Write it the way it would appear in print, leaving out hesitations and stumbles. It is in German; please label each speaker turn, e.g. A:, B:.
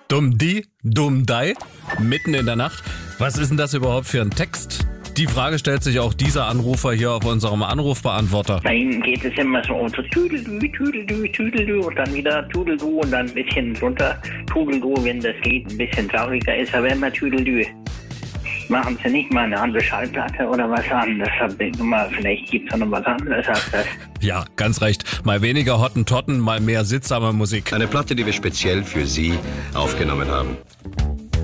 A: Dumm die, dumm dei, mitten in der Nacht. Was ist denn das überhaupt für ein Text? Die Frage stellt sich auch dieser Anrufer hier auf unserem Anrufbeantworter.
B: Bei Ihnen geht es immer so um so Tüdelü, Tüdelü, Tüdelü und dann wieder Tudeldu und dann ein bisschen drunter Tudeldu, wenn das Lied ein bisschen trauriger ist, aber immer Tüdelü. Machen Sie nicht mal eine andere Schallplatte oder was anderes? Vielleicht gibt es noch was anderes als das.
A: Ja, ganz recht. Mal weniger Hottentotten, mal mehr sittsame Musik.
C: Eine Platte, die wir speziell für Sie aufgenommen haben.